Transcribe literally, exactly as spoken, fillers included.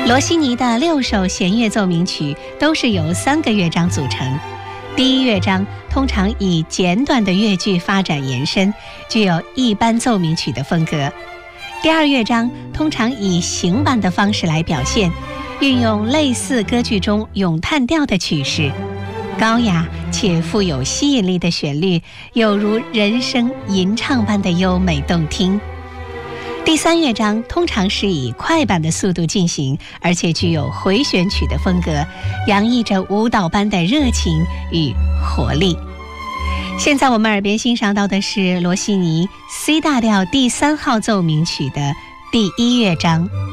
罗西尼的六首弦乐奏鸣曲都是由三个乐章组成。第一乐章通常以简短的乐句发展延伸，具有一般奏鸣曲的风格。第二乐章通常以行板的方式来表现，运用类似歌剧中咏叹调的曲式，高雅且富有吸引力的旋律，有如人声吟唱般的优美动听。第三乐章通常是以快板的速度进行，而且具有回旋曲的风格，洋溢着舞蹈般的热情与活力。现在我们耳边欣赏到的是罗西尼 C 大调第三号奏鸣曲的第一乐章。